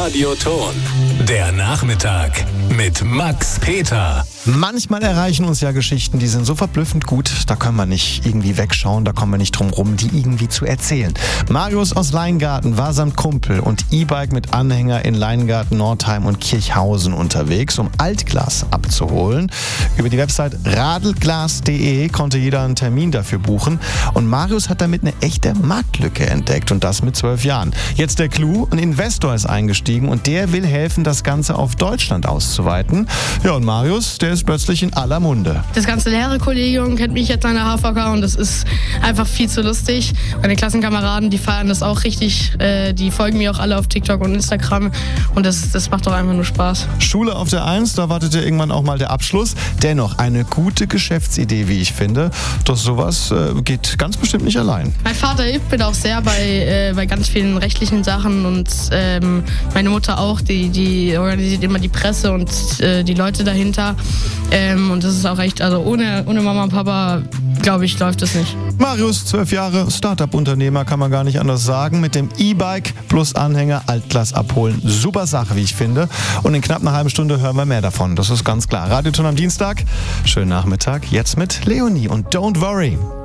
Radioton. Der Nachmittag mit Max Peter. Manchmal erreichen uns ja Geschichten, die sind so verblüffend gut, da können wir nicht irgendwie wegschauen, da kommen wir nicht drum rum, die irgendwie zu erzählen. Marius aus Leingarten war samt Kumpel und E-Bike mit Anhänger in Leingarten, Nordheim und Kirchhausen unterwegs, um Altglas abzuholen. Über die Website radelglas.de konnte jeder einen Termin dafür buchen und Marius hat damit eine echte Marktlücke entdeckt und das mit 12 Jahren. Jetzt der Clou, ein Investor ist eingestiegen und der will helfen, das Ganze auf Deutschland auszuweiten. Ja, und Marius, der ist plötzlich in aller Munde. Das ganze Lehrerkollegium kennt mich jetzt an der HVK und das ist einfach viel zu lustig. Meine Klassenkameraden, die feiern das auch richtig. Die folgen mir auch alle auf TikTok und Instagram und das macht doch einfach nur Spaß. Schule auf der 1, da wartet ja irgendwann auch mal der Abschluss. Dennoch eine gute Geschäftsidee, wie ich finde. Doch sowas geht ganz bestimmt nicht allein. Mein Vater hilft mir auch sehr bei ganz vielen rechtlichen Sachen und meine Mutter auch, die organisiert immer die Presse und die Leute dahinter. Und das ist auch echt, also ohne Mama und Papa, glaube ich, läuft das nicht. Marius, 12 Jahre, Startup-Unternehmer, kann man gar nicht anders sagen. Mit dem E-Bike plus Anhänger Altglas abholen. Super Sache, wie ich finde. Und in knapp einer halben Stunde hören wir mehr davon. Das ist ganz klar. Radioton am Dienstag. Schönen Nachmittag. Jetzt mit Leonie und Don't Worry.